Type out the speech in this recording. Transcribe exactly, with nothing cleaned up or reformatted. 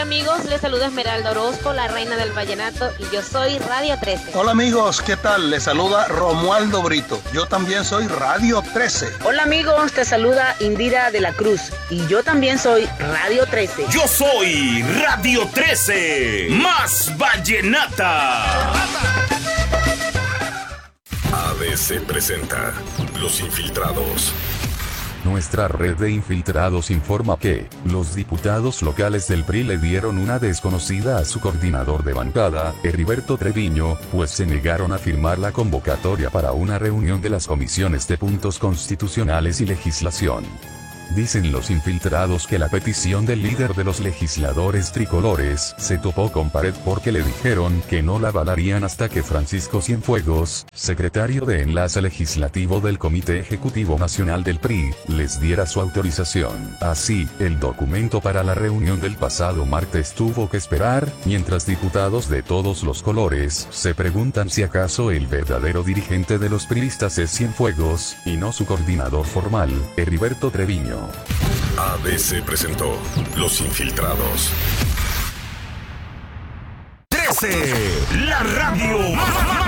amigos, les saluda Esmeralda Orozco, la reina del vallenato, y yo soy Radio trece. Hola amigos, ¿qué tal? Les saluda Romualdo Brito, yo también soy Radio trece. Hola amigos, te saluda Indira de la Cruz, y yo también soy Radio trece. Yo soy Radio trece, más vallenata. A B C presenta Los Infiltrados. Nuestra red de infiltrados informa que los diputados locales del P R I le dieron una desconocida a su coordinador de bancada, Heriberto Treviño, pues se negaron a firmar la convocatoria para una reunión de las comisiones de puntos constitucionales y legislación. Dicen los infiltrados que la petición del líder de los legisladores tricolores se topó con pared porque le dijeron que no la avalarían hasta que Francisco Cienfuegos, secretario de Enlace Legislativo del Comité Ejecutivo Nacional del P R I, les diera su autorización. Así, el documento para la reunión del pasado martes tuvo que esperar, mientras diputados de todos los colores se preguntan si acaso el verdadero dirigente de los priistas es Cienfuegos, y no su coordinador formal, Heriberto Treviño. A B C presentó Los Infiltrados. trece, la radio más